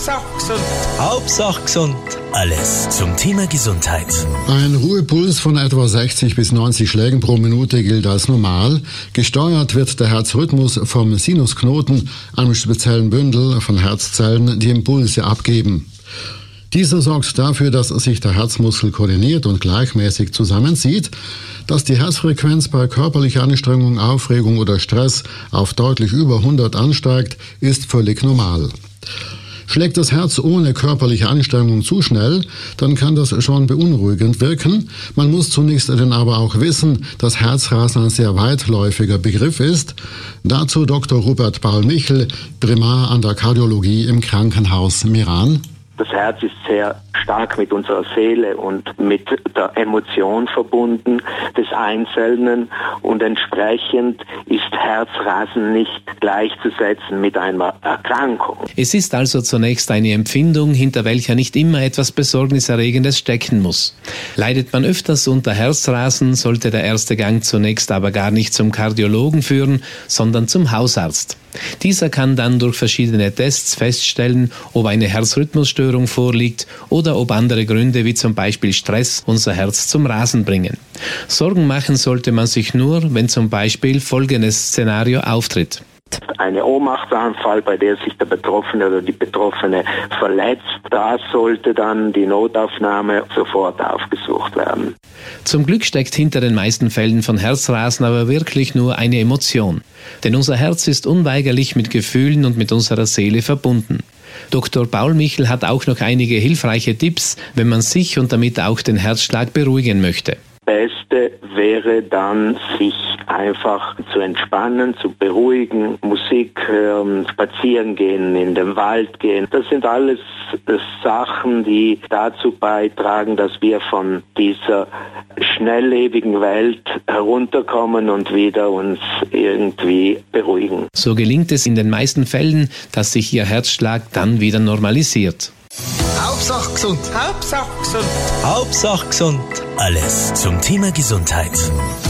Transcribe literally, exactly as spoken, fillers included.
Hauptsache gesund. Hauptsache gesund. Alles zum Thema Gesundheit. Ein Ruhepuls von etwa sechzig bis neunzig Schlägen pro Minute gilt als normal. Gesteuert wird der Herzrhythmus vom Sinusknoten, einem speziellen Bündel von Herzzellen, die Impulse abgeben. Dieser sorgt dafür, dass sich der Herzmuskel koordiniert und gleichmäßig zusammenzieht. Dass die Herzfrequenz bei körperlicher Anstrengung, Aufregung oder Stress auf deutlich über hundert ansteigt, ist völlig normal. Schlägt das Herz ohne körperliche Anstrengung zu schnell, dann kann das schon beunruhigend wirken. Man muss zunächst dann aber auch wissen, dass Herzrasen ein sehr weitläufiger Begriff ist. Dazu Doktor Rupert Paul-Michel, Primar an der Kardiologie im Krankenhaus Meran. Das Herz ist sehr stark mit unserer Seele und mit der Emotion verbunden des Einzelnen und entsprechend ist Herzrasen nicht gleichzusetzen mit einer Erkrankung. Es ist also zunächst eine Empfindung, hinter welcher nicht immer etwas Besorgniserregendes stecken muss. Leidet man öfters unter Herzrasen, sollte der erste Gang zunächst aber gar nicht zum Kardiologen führen, sondern zum Hausarzt. Dieser kann dann durch verschiedene Tests feststellen, ob eine Herzrhythmusstörung vorliegt oder ob andere Gründe wie zum Beispiel Stress unser Herz zum Rasen bringen. Sorgen machen sollte man sich nur, wenn zum Beispiel folgendes Szenario auftritt. Eine Ohnmachtsanfall, bei der sich der Betroffene oder die Betroffene verletzt, da sollte dann die Notaufnahme sofort aufgesucht werden. Zum Glück steckt hinter den meisten Fällen von Herzrasen aber wirklich nur eine Emotion. Denn unser Herz ist unweigerlich mit Gefühlen und mit unserer Seele verbunden. Doktor Paul-Michel hat auch noch einige hilfreiche Tipps, wenn man sich und damit auch den Herzschlag beruhigen möchte. Beste wäre dann, sich einfach zu entspannen, zu beruhigen, Musik hören, spazieren gehen, in den Wald gehen. Das sind alles das Sachen, die dazu beitragen, dass wir von dieser schnelllebigen Welt herunterkommen und wieder uns irgendwie beruhigen. So gelingt es in den meisten Fällen, dass sich Ihr Herzschlag dann wieder normalisiert. Hauptsache gesund. Hauptsache gesund. Hauptsache gesund. Alles zum Thema Gesundheit.